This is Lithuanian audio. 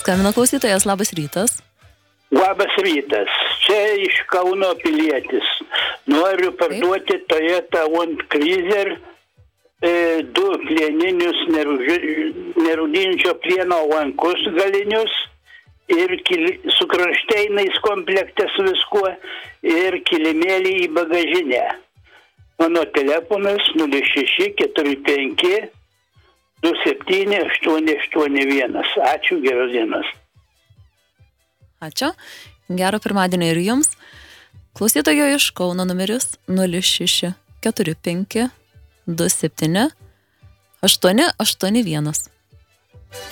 skambina klausytojas, labas rytas. Labas rytas, čia iš Kauno pilietis. Noriu parduoti Toyota Land Cruiser, 2 plieninius nerūdinčio plieno lankus galinius ir su krašteinais komplekte su viskuo ir kilimėlį į bagažinę. Mano telefonas 0645 27 881. Ačiū, geros dienos. Ačiū. Gero pirmadienio ir jums. Klausytojo iš Kauno numeris 0645 27 881.